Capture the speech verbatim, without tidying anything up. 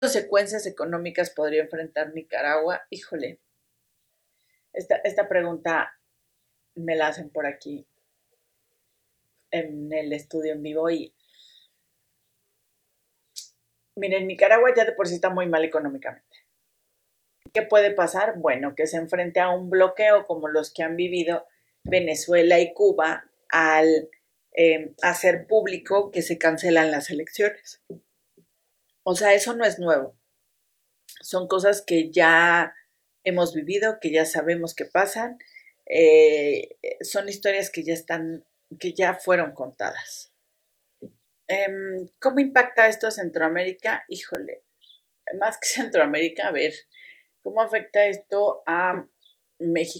consecuencias económicas podría enfrentar Nicaragua? Híjole, esta, esta pregunta me la hacen por aquí en el estudio en vivo y miren, Nicaragua ya de por sí está muy mal económicamente. ¿Qué puede pasar? Bueno, que se enfrente a un bloqueo como los que han vivido Venezuela y Cuba al eh, hacer público que se cancelan las elecciones. O sea, eso no es nuevo. Son cosas que ya hemos vivido, que ya sabemos que pasan. Eh, son historias que ya están, que ya fueron contadas. Eh, ¿Cómo impacta esto a Centroamérica? Híjole, más que Centroamérica, a ver, ¿cómo afecta esto a México?